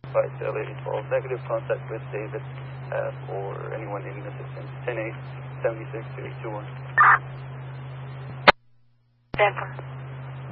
Whitetail 8012, negative contact with David or anyone needing assistance. 10-8, 76-821. Denver.